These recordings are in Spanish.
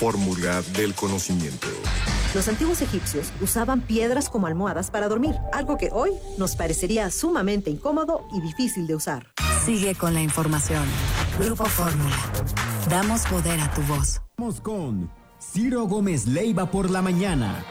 fórmula del conocimiento. Los antiguos egipcios usaban piedras como almohadas para dormir, algo que hoy nos parecería sumamente incómodo y difícil de usar. Sigue con la información. Grupo Fórmula. Damos poder a tu voz. Vamos con Ciro Gómez Leiva por la mañana.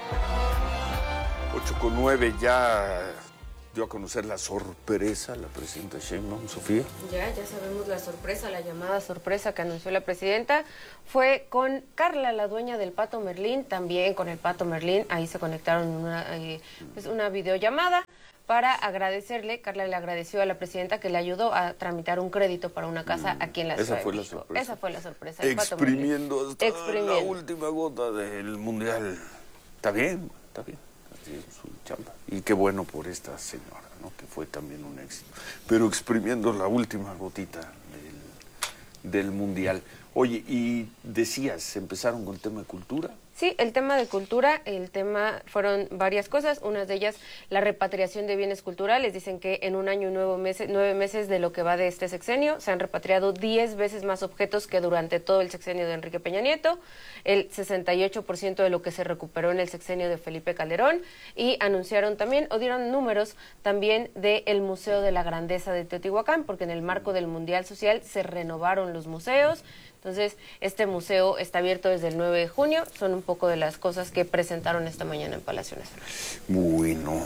8:09 ya dio a conocer la sorpresa la presidenta Sheinbaum, Sofía. Ya sabemos la sorpresa, la llamada sorpresa que anunció la presidenta. Fue con Carla, la dueña del Pato Merlín, también con el Pato Merlín. Ahí se conectaron una videollamada para agradecerle. Carla le agradeció a la presidenta que le ayudó a tramitar un crédito para una casa aquí en la Ciudad de México. Esa fue la sorpresa. Exprimiendo hasta la última gota del Mundial. Está bien. Así es su chamba. Y qué bueno por esta señora, ¿no? Que fue también un éxito. Pero exprimiendo la última gotita del Mundial. Oye, y decías, ¿empezaron con el tema de cultura? Sí, el tema de cultura, fueron varias cosas, una de ellas la repatriación de bienes culturales. Dicen que en un año y 9 meses de lo que va de este sexenio se han repatriado 10 veces más objetos que durante todo el sexenio de Enrique Peña Nieto, el 68% de lo que se recuperó en el sexenio de Felipe Calderón, y anunciaron también, o dieron números también del Museo de la Grandeza de Teotihuacán, porque en el marco del Mundial Social se renovaron los museos. Entonces, este museo está abierto desde el 9 de junio. Son un poco de las cosas que presentaron esta mañana en Palacio Nacional. Bueno,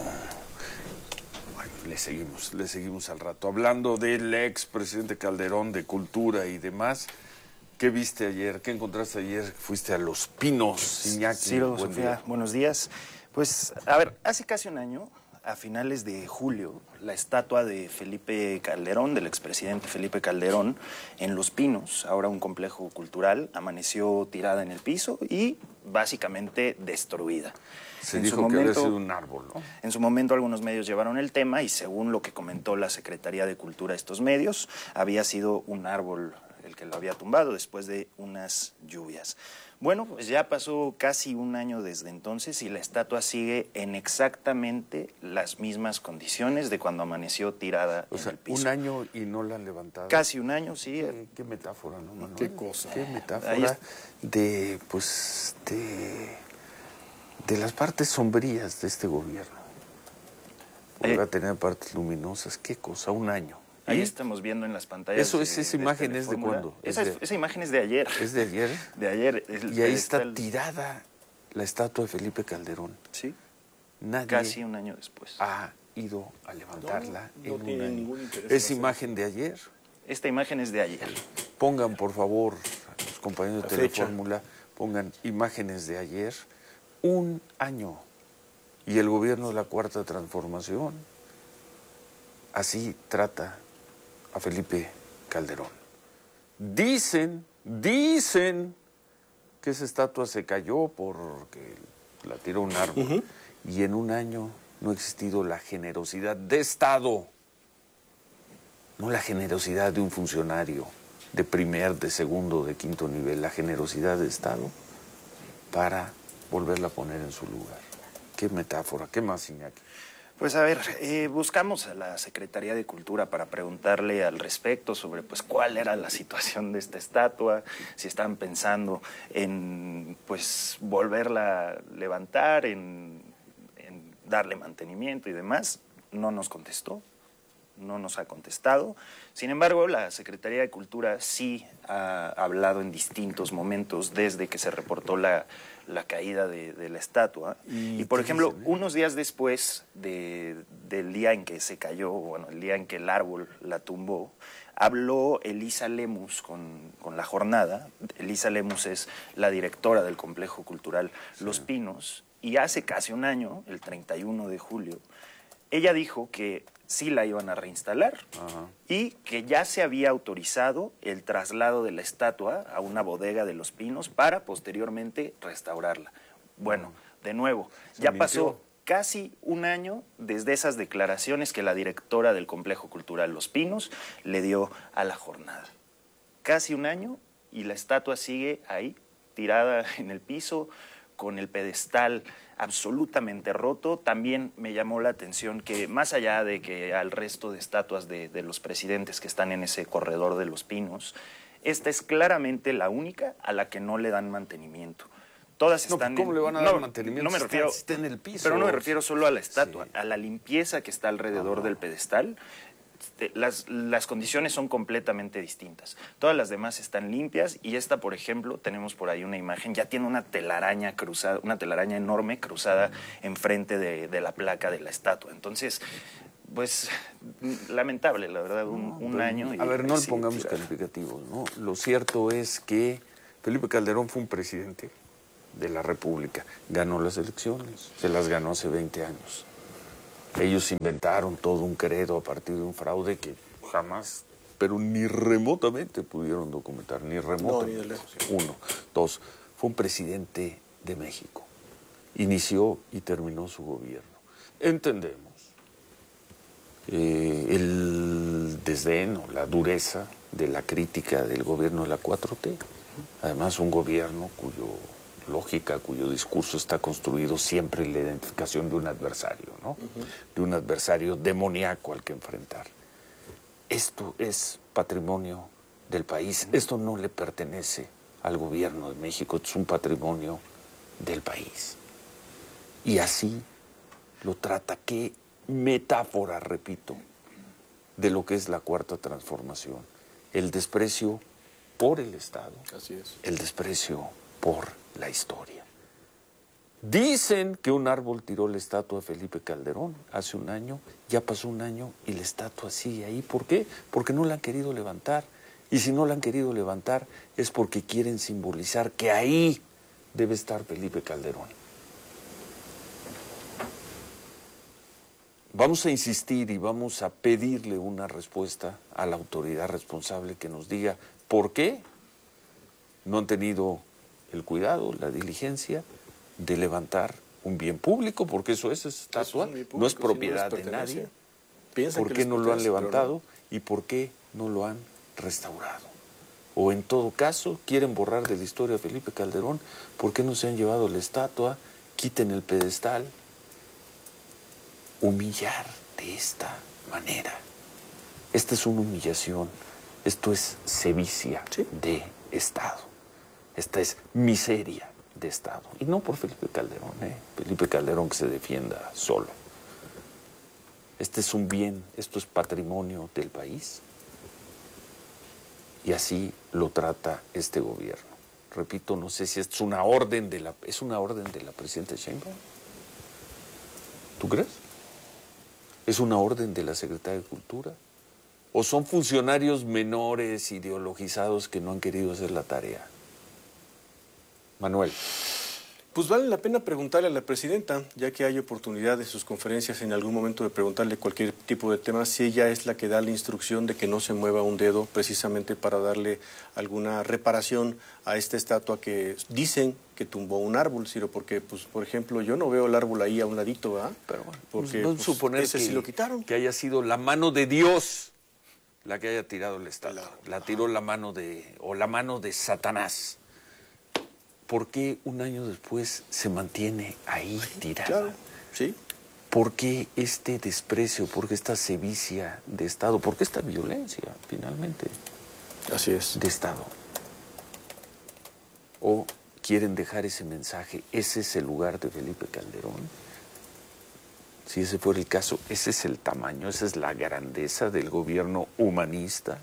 le seguimos al rato. Hablando del ex presidente Calderón, de cultura y demás, ¿qué viste ayer? ¿Qué encontraste ayer? Fuiste a Los Pinos, Iñaki. Ciro, Sofía, buenos días. Pues, a ver, hace casi un año, a finales de julio, la estatua de Felipe Calderón, del expresidente Felipe Calderón, en Los Pinos, ahora un complejo cultural, amaneció tirada en el piso y básicamente destruida. Se dijo que había sido un árbol, ¿no? En su momento algunos medios llevaron el tema y según lo que comentó la Secretaría de Cultura a estos medios, había sido un árbol el que lo había tumbado después de unas lluvias. Bueno, pues ya pasó casi un año desde entonces y la estatua sigue en exactamente las mismas condiciones de cuando amaneció tirada en el piso. Un año y no la han levantado. Casi un año, sí. Qué metáfora, ¿no, Manuel? Qué cosa. Qué metáfora de las partes sombrías de este gobierno. Volver a tener partes luminosas. Qué cosa, un año. Ahí estamos viendo en las pantallas. Esa imagen es de cuándo? Esa imagen es de ayer. ¿Es de ayer? De ayer. Y ahí está tirada la estatua de Felipe Calderón. Sí. Nadie casi un año después ha ido a levantarla en un año. ¿Es ¿Es imagen de ayer? Esta imagen es de ayer. Pongan, por favor, los compañeros de Telefórmula, pongan imágenes de ayer. Un año. Y el gobierno de la Cuarta Transformación así trata a Felipe Calderón. Dicen que esa estatua se cayó porque la tiró un árbol. Y en un año no ha existido la generosidad de Estado, no la generosidad de un funcionario de primer, de segundo, de quinto nivel, la generosidad de Estado para volverla a poner en su lugar. Qué metáfora, qué más, Iñaki. Pues a ver, buscamos a la Secretaría de Cultura para preguntarle al respecto sobre pues cuál era la situación de esta estatua, si estaban pensando en pues volverla a levantar, en darle mantenimiento y demás. No nos contestó, no nos ha contestado. Sin embargo, la Secretaría de Cultura sí ha hablado en distintos momentos desde que se reportó la caída de la estatua. Y por ejemplo, unos días después del día en que se cayó, bueno, el día en que el árbol la tumbó, habló Elisa Lemus con La Jornada. Elisa Lemus es la directora del Complejo Cultural Los Pinos, y hace casi un año, el 31 de julio, ella dijo que sí la iban a reinstalar. Ajá. Y que ya se había autorizado el traslado de la estatua a una bodega de Los Pinos para posteriormente restaurarla. Bueno, de nuevo, ya pasó casi un año desde esas declaraciones que la directora del Complejo Cultural Los Pinos le dio a La Jornada. Casi un año y la estatua sigue ahí, tirada en el piso, con el pedestal absolutamente roto. También me llamó la atención que más allá de que al resto de estatuas de los presidentes que están en ese corredor de Los Pinos, Esta es claramente la única a la que no le dan mantenimiento. Todas No, están ¿cómo le van a dar mantenimiento? No me refiero, Está en el piso. pero no me refiero solo a la estatua, Sí. a la limpieza que está alrededor del pedestal. Las condiciones son completamente distintas. Todas las demás están limpias y esta, por ejemplo, tenemos por ahí una imagen, ya tiene una telaraña cruzada, una telaraña enorme cruzada enfrente de la placa de la estatua. Entonces, pues, lamentable, la verdad, un año. A ver, no le sí, pongamos tirar. calificativos, ¿no? Lo cierto es que Felipe Calderón fue un presidente de la República. Ganó las elecciones, se las ganó hace 20 años. Ellos inventaron todo un credo a partir de un fraude que jamás, pero ni remotamente pudieron documentar, ni remotamente. No, ni de lejos. Uno. Dos, fue un presidente de México. Inició y terminó su gobierno. Entendemos el desdén o la dureza de la crítica del gobierno de la 4T. Además, un gobierno cuyo lógica, cuyo discurso está construido siempre en la identificación de un adversario, ¿no? De un adversario demoníaco al que enfrentar. Esto es patrimonio del país. Esto no le pertenece al gobierno de México, es un patrimonio del país. Y así lo trata. Qué metáfora, repito, de lo que es la Cuarta Transformación. El desprecio por el Estado. Así es. El desprecio por la historia. Dicen que un árbol tiró la estatua de Felipe Calderón hace un año, ya pasó un año y la estatua sigue ahí. ¿Por qué? Porque no la han querido levantar. Y si no la han querido levantar es porque quieren simbolizar que ahí debe estar Felipe Calderón. Vamos a insistir y vamos a pedirle una respuesta a la autoridad responsable que nos diga por qué no han tenido el cuidado, la diligencia de levantar un bien público, porque eso es estatua, no es propiedad de nadie. ¿Por qué no lo han levantado y por qué no lo han restaurado? O en todo caso, quieren borrar de la historia a Felipe Calderón, ¿por qué no se han llevado la estatua? Quiten el pedestal. Humillar de esta manera. Esta es una humillación, esto es sevicia de Estado. Esta es miseria de Estado. Y no por Felipe Calderón, Felipe Calderón que se defienda solo. Este es un bien, esto es patrimonio del país. Y así lo trata este gobierno. Repito, no sé si es una orden de la presidenta Sheinbaum. ¿Tú crees? ¿Es una orden de la Secretaría de Cultura? ¿O son funcionarios menores ideologizados que no han querido hacer la tarea? Manuel. Pues vale la pena preguntarle a la presidenta, ya que hay oportunidad de sus conferencias en algún momento de preguntarle cualquier tipo de tema, si ella es la que da la instrucción de que no se mueva un dedo precisamente para darle alguna reparación a esta estatua que dicen que tumbó un árbol, Ciro, porque, pues, por ejemplo, yo no veo el árbol ahí a un ladito, ¿verdad? Pero bueno, porque vamos a suponer ese sí lo quitaron. que haya sido la mano de Dios la que haya tirado la estatua. La tiró la mano de Satanás. ¿Por qué un año después se mantiene ahí tirada? Claro, sí. ¿Por qué este desprecio? ¿Por qué esta sevicia de Estado? ¿Por qué esta violencia, finalmente? Así es. De Estado. ¿O quieren dejar ese mensaje? ¿Ese es el lugar de Felipe Calderón? Si ese fuera el caso, ese es el tamaño, esa es la grandeza del gobierno humanista.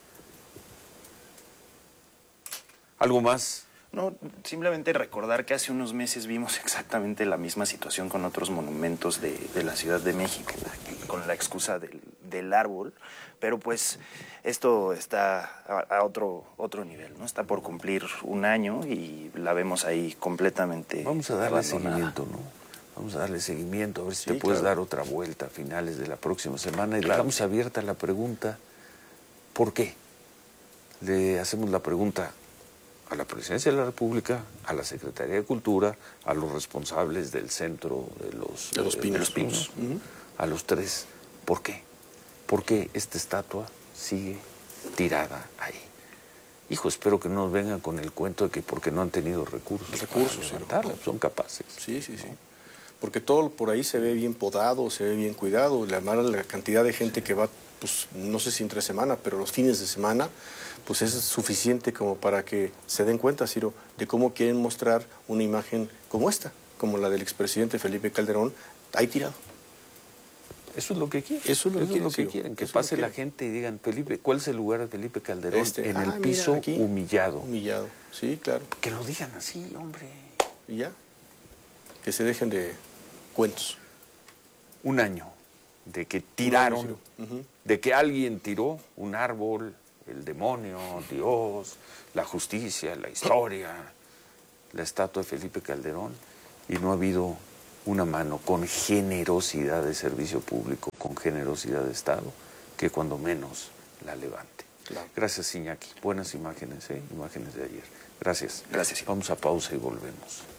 ¿Algo más? No, simplemente recordar que hace unos meses vimos exactamente la misma situación con otros monumentos de la Ciudad de México, con la excusa del árbol, pero pues esto está a otro nivel, ¿no? Está por cumplir un año y la vemos ahí completamente Vamos a darle abandonada. seguimiento, ¿no? Vamos a darle seguimiento, a ver si te puedes dar otra vuelta a finales de la próxima semana y dejamos abierta la pregunta, ¿por qué? Le hacemos la pregunta a la Presidencia de la República, a la Secretaría de Cultura, a los responsables del Centro de los Pinos, a los tres. ¿Por qué? ¿Por qué esta estatua sigue tirada ahí? Hijo, espero que no nos vengan con el cuento de que porque no han tenido recursos para levantarla, son capaces. Sí, sí, sí. porque todo por ahí se ve bien podado, se ve bien cuidado, la cantidad de gente que va, pues no sé si entre semana, pero los fines de semana, pues es suficiente como para que se den cuenta, Ciro, de cómo quieren mostrar una imagen como esta, como la del expresidente Felipe Calderón, ahí tirado. Eso es lo que quieren. Eso es lo que que quieren. Que pase la gente y digan, Felipe, ¿cuál es el lugar de Felipe Calderón? En el piso, mira, aquí, humillado. Humillado, sí, claro. Que lo digan así, hombre. Y ya, que se dejen de cuentos. Un año de que tiraron, de que alguien tiró un árbol, el demonio, Dios, la justicia, la historia, la estatua de Felipe Calderón, y no ha habido una mano con generosidad de servicio público, con generosidad de Estado, que cuando menos la levante. Claro. Gracias, Iñaki. Buenas imágenes, imágenes de ayer. Gracias. Gracias. Vamos a pausa y volvemos.